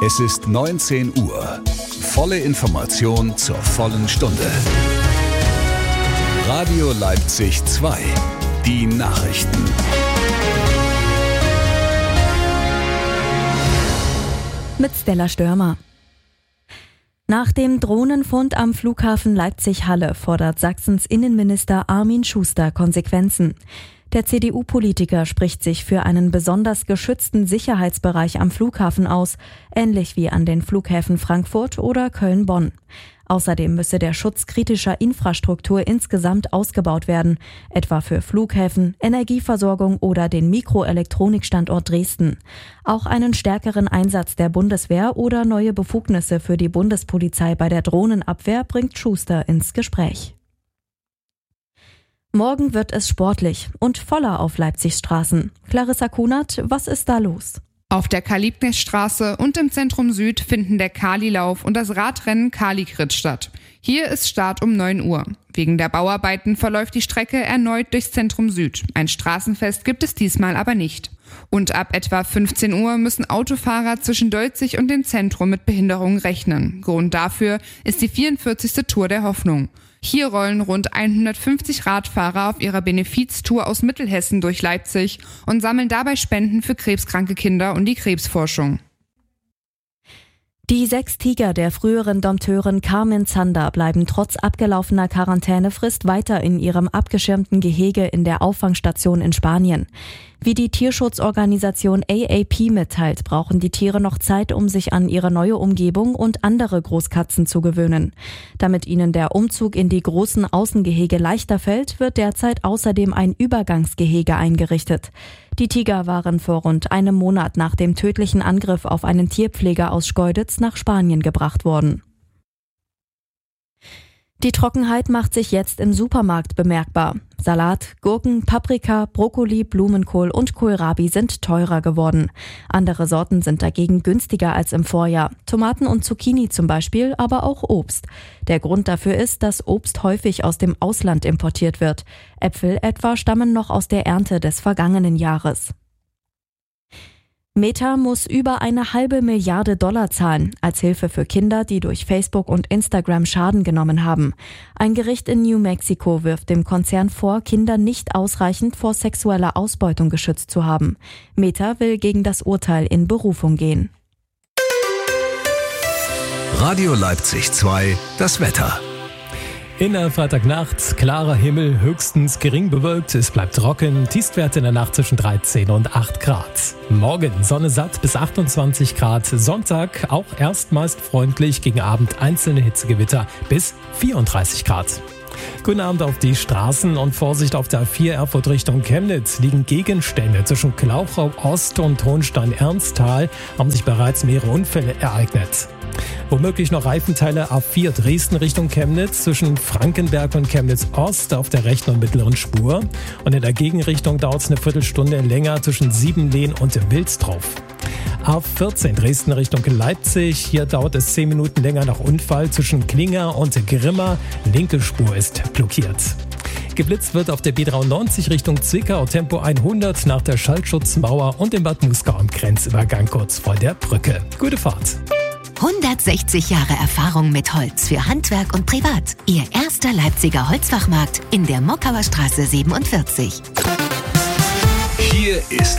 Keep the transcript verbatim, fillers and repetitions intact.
Es ist neunzehn Uhr. Volle Information zur vollen Stunde. Radio Leipzig zwei. Die Nachrichten. Mit Stella Störmer. Nach dem Drohnenfund am Flughafen Leipzig-Halle fordert Sachsens Innenminister Armin Schuster Konsequenzen. Der C D U-Politiker spricht sich für einen besonders geschützten Sicherheitsbereich am Flughafen aus, ähnlich wie an den Flughäfen Frankfurt oder Köln-Bonn. Außerdem müsse der Schutz kritischer Infrastruktur insgesamt ausgebaut werden, etwa für Flughäfen, Energieversorgung oder den Mikroelektronikstandort Dresden. Auch einen stärkeren Einsatz der Bundeswehr oder neue Befugnisse für die Bundespolizei bei der Drohnenabwehr bringt Schuster ins Gespräch. Morgen wird es sportlich und voller auf Leipzigs Straßen. Clarissa Kunert, was ist da los? Auf der Karl-Liebknecht-Straße und im Zentrum Süd finden der Kali-Lauf und das Radrennen Kali-Crit statt. Hier ist Start um neun Uhr. Wegen der Bauarbeiten verläuft die Strecke erneut durchs Zentrum Süd. Ein Straßenfest gibt es diesmal aber nicht. Und ab etwa fünfzehn Uhr müssen Autofahrer zwischen Deutzig und dem Zentrum mit Behinderungen rechnen. Grund dafür ist die vierundvierzigste Tour der Hoffnung. Hier rollen rund hundertfünfzig Radfahrer auf ihrer Benefiztour aus Mittelhessen durch Leipzig und sammeln dabei Spenden für krebskranke Kinder und die Krebsforschung. Die sechs Tiger der früheren Dompteurin Carmen Zander bleiben trotz abgelaufener Quarantänefrist weiter in ihrem abgeschirmten Gehege in der Auffangstation in Spanien. Wie die Tierschutzorganisation A A P mitteilt, brauchen die Tiere noch Zeit, um sich an ihre neue Umgebung und andere Großkatzen zu gewöhnen. Damit ihnen der Umzug in die großen Außengehege leichter fällt, wird derzeit außerdem ein Übergangsgehege eingerichtet. Die Tiger waren vor rund einem Monat nach dem tödlichen Angriff auf einen Tierpfleger aus Schkeuditz nach Spanien gebracht worden. Die Trockenheit macht sich jetzt im Supermarkt bemerkbar. Salat, Gurken, Paprika, Brokkoli, Blumenkohl und Kohlrabi sind teurer geworden. Andere Sorten sind dagegen günstiger als im Vorjahr. Tomaten und Zucchini zum Beispiel, aber auch Obst. Der Grund dafür ist, dass Obst häufig aus dem Ausland importiert wird. Äpfel etwa stammen noch aus der Ernte des vergangenen Jahres. Meta muss über eine halbe Milliarde Dollar zahlen, als Hilfe für Kinder, die durch Facebook und Instagram Schaden genommen haben. Ein Gericht in New Mexico wirft dem Konzern vor, Kinder nicht ausreichend vor sexueller Ausbeutung geschützt zu haben. Meta will gegen das Urteil in Berufung gehen. Radio Leipzig zwei, das Wetter. In der Freitagnacht klarer Himmel, höchstens gering bewölkt, es bleibt trocken, Tiefstwerte in der Nacht zwischen dreizehn und acht Grad. Morgen Sonne satt bis achtundzwanzig Grad, Sonntag auch erst meist freundlich, gegen Abend einzelne Hitzegewitter bis vierunddreißig Grad. Guten Abend auf die Straßen und Vorsicht auf der A vier Erfurt Richtung Chemnitz. Liegen Gegenstände zwischen Klauchau Ost und Hohenstein-Ernsthal, haben sich bereits mehrere Unfälle ereignet. Womöglich noch Reifenteile A vier Dresden Richtung Chemnitz zwischen Frankenberg und Chemnitz Ost auf der rechten und mittleren Spur. Und in der Gegenrichtung dauert es eine Viertelstunde länger zwischen Siebenlehn und Wilsdorf. A vierzehn Dresden Richtung Leipzig. Hier dauert es zehn Minuten länger nach Unfall zwischen Klinger und Grimma. Linke Spur ist blockiert. Geblitzt wird auf der B dreiundneunzig Richtung Zwickau, Tempo hundert nach der Schallschutzmauer und im Bad Muskau am Grenzübergang kurz vor der Brücke. Gute Fahrt! hundertsechzig Jahre Erfahrung mit Holz für Handwerk und Privat. Ihr erster Leipziger Holzfachmarkt in der Mockauer Straße siebenundvierzig. Hier ist